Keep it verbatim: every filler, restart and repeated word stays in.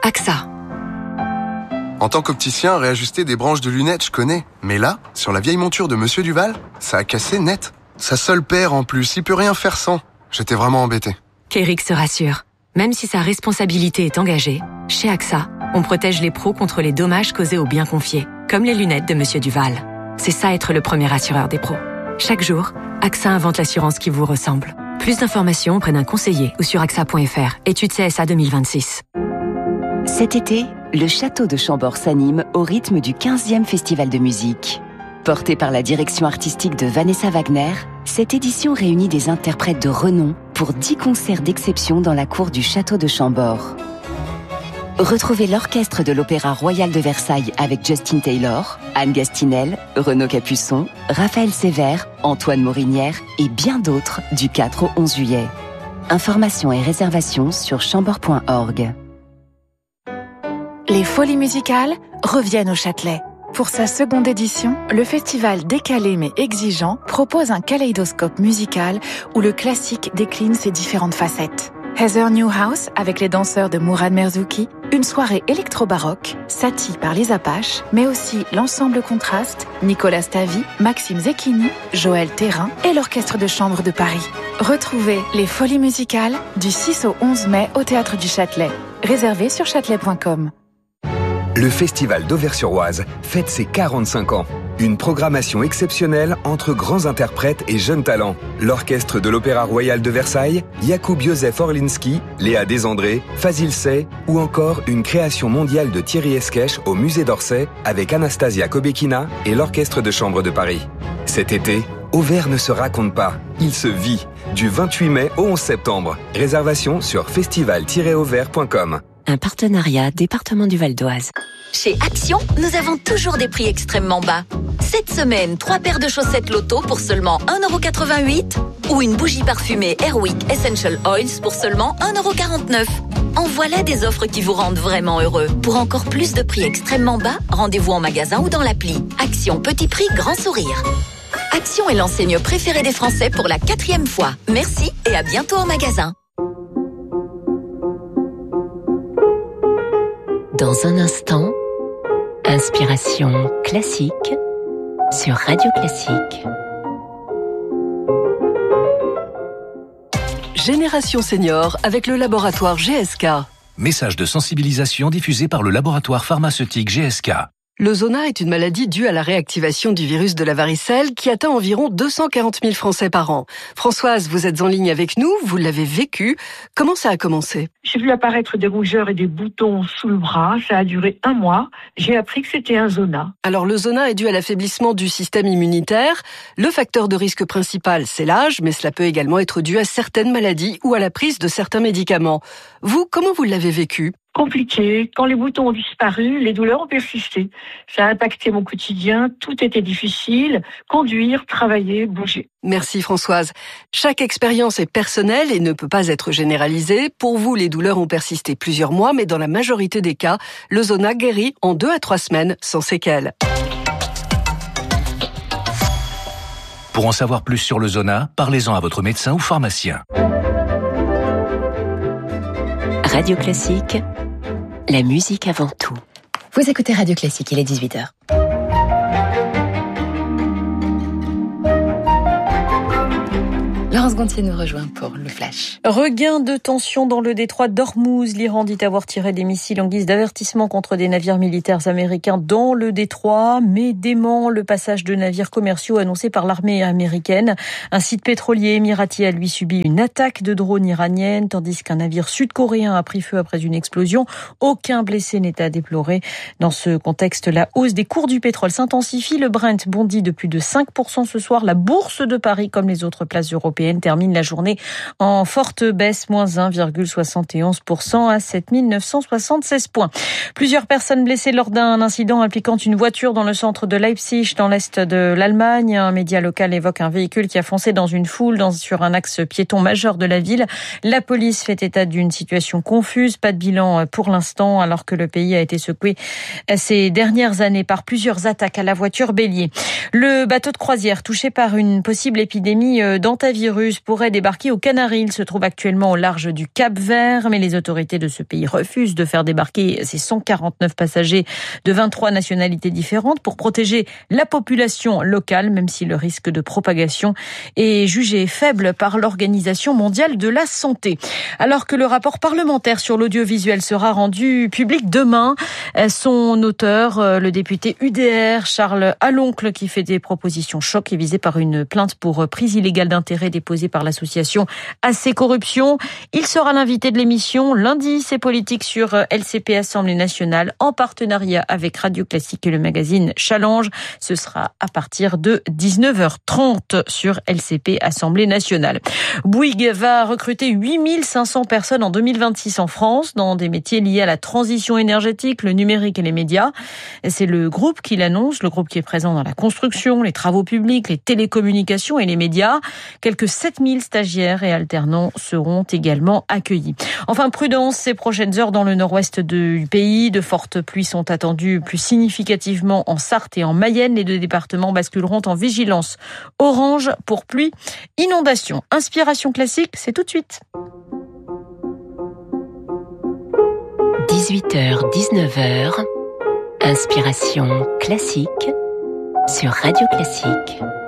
A X A. En tant qu'opticien, réajuster des branches de lunettes, je connais. Mais là, sur la vieille monture de Monsieur Duval, ça a cassé net. Sa seule paire en plus, il peut rien faire sans. J'étais vraiment embêté. Qu'Eric se rassure. Même si sa responsabilité est engagée, chez A X A, on protège les pros contre les dommages causés aux biens confiés, comme les lunettes de Monsieur Duval. C'est ça être le premier assureur des pros. Chaque jour, A X A invente l'assurance qui vous ressemble. Plus d'informations auprès d'un conseiller ou sur A X A point F R. Étude C S A deux mille vingt-six. Cet été, le château de Chambord s'anime au rythme du quinzième Festival de musique. Porté par la direction artistique de Vanessa Wagner, cette édition réunit des interprètes de renom pour dix concerts d'exception dans la cour du château de Chambord. Retrouvez l'orchestre de l'Opéra Royal de Versailles avec Justin Taylor, Anne Gastinel, Renaud Capuçon, Raphaël Sévère, Antoine Morinière et bien d'autres du quatre au onze juillet. Informations et réservations sur chambord point org. Les Folies musicales reviennent au Châtelet. Pour sa seconde édition, le festival décalé mais exigeant propose un kaléidoscope musical où le classique décline ses différentes facettes. Heather Newhouse avec les danseurs de Mourad Merzouki, une soirée électro-baroque, Satie par les Apaches, mais aussi l'ensemble Contraste, Nicolas Stavi, Maxime Zecchini, Joël Thérin et l'Orchestre de Chambre de Paris. Retrouvez les Folies musicales du six au onze mai au Théâtre du Châtelet. Réservé sur châtelet point com. Le Festival d'Auvers-sur-Oise fête ses quarante-cinq ans. Une programmation exceptionnelle entre grands interprètes et jeunes talents. L'orchestre de l'Opéra Royal de Versailles, Jakub Józef Orlinski, Léa Desandré, Fazil Say ou encore une création mondiale de Thierry Esquèche au Musée d'Orsay avec Anastasia Kobekina et l'Orchestre de Chambre de Paris. Cet été, Auvers ne se raconte pas, il se vit. Du vingt-huit mai au onze septembre. Réservation sur festival tiret auvers point com. Un partenariat département du Val d'Oise. Chez Action, nous avons toujours des prix extrêmement bas. Cette semaine, trois paires de chaussettes Lotto pour seulement un euro quatre-vingt-huit ou une bougie parfumée Airwick Essential Oils pour seulement un euro quarante-neuf. En voilà des offres qui vous rendent vraiment heureux. Pour encore plus de prix extrêmement bas, rendez-vous en magasin ou dans l'appli. Action, petit prix, grand sourire. Action est l'enseigne préférée des Français pour la quatrième fois. Merci et à bientôt en magasin. Dans un instant, inspiration classique sur Radio Classique. Génération Senior avec le laboratoire G S K. Message de sensibilisation diffusé par le laboratoire pharmaceutique G S K. Le zona est une maladie due à la réactivation du virus de la varicelle qui atteint environ deux cent quarante mille Français par an. Françoise, vous êtes en ligne avec nous, vous l'avez vécu. Comment ça a commencé ? J'ai vu apparaître des rougeurs et des boutons sous le bras. Ça a duré un mois. J'ai appris que c'était un zona. Alors le zona est dû à l'affaiblissement du système immunitaire. Le facteur de risque principal, c'est l'âge, mais cela peut également être dû à certaines maladies ou à la prise de certains médicaments. Vous, comment vous l'avez vécu ? Compliqué. Quand les boutons ont disparu, les douleurs ont persisté. Ça a impacté mon quotidien. Tout était difficile. Conduire, travailler, bouger. Merci Françoise. Chaque expérience est personnelle et ne peut pas être généralisée. Pour vous, les douleurs ont persisté plusieurs mois, mais dans la majorité des cas, le zona guérit en deux à trois semaines sans séquelles. Pour en savoir plus sur le zona, parlez-en à votre médecin ou pharmacien. Radio Classique, la musique avant tout. Vous écoutez Radio Classique, il est dix-huit heures. Laurence Gontier nous rejoint pour le flash. Regain de tension dans le détroit d'Ormuz. L'Iran dit avoir tiré des missiles en guise d'avertissement contre des navires militaires américains dans le détroit, mais dément le passage de navires commerciaux annoncé par l'armée américaine. Un site pétrolier émirati a lui subi une attaque de drone iranienne, tandis qu'un navire sud-coréen a pris feu après une explosion. Aucun blessé n'est à déplorer. Dans ce contexte, la hausse des cours du pétrole s'intensifie. Le Brent bondit de plus de cinq pour cent ce soir. La bourse de Paris, comme les autres places européennes, termine la journée en forte baisse, moins un virgule soixante et onze pour cent à sept mille neuf cent soixante-seize points. Plusieurs personnes blessées lors d'un incident impliquant une voiture dans le centre de Leipzig, dans l'est de l'Allemagne. Un média local évoque un véhicule qui a foncé dans une foule dans, sur un axe piéton majeur de la ville. La police fait état d'une situation confuse. Pas de bilan pour l'instant, alors que le pays a été secoué ces dernières années par plusieurs attaques à la voiture bélier. Le bateau de croisière touché par une possible épidémie d'hantavirus russe pourrait débarquer aux Canaries. Il se trouve actuellement au large du Cap-Vert, mais les autorités de ce pays refusent de faire débarquer ces cent quarante-neuf passagers de vingt-trois nationalités différentes pour protéger la population locale, même si le risque de propagation est jugé faible par l'Organisation mondiale de la santé. Alors que le rapport parlementaire sur l'audiovisuel sera rendu public demain, son auteur, le député U D R, Charles Aloncle, qui fait des propositions choc, est visé par une plainte pour prise illégale d'intérêt déposée par l'association A C Corruption. Il sera l'invité de l'émission lundi, c'est politique sur L C P Assemblée nationale en partenariat avec Radio Classique et le magazine Challenge. Ce sera à partir de dix-neuf heures trente sur L C P Assemblée nationale. Bouygues va recruter huit mille cinq cents personnes en deux mille vingt-six en France dans des métiers liés à la transition énergétique, le numérique et les médias. C'est le groupe qui l'annonce, le groupe qui est présent dans la construction, les travaux publics, les télécommunications et les médias. Quelques sept mille stagiaires et alternants seront également accueillis. Enfin, prudence, ces prochaines heures dans le nord-ouest du pays. De fortes pluies sont attendues plus significativement en Sarthe et en Mayenne. Les deux départements basculeront en vigilance orange pour pluie, inondation. Inspiration classique, c'est tout de suite. dix-huit heures dix-neuf heures, Inspiration classique sur Radio Classique.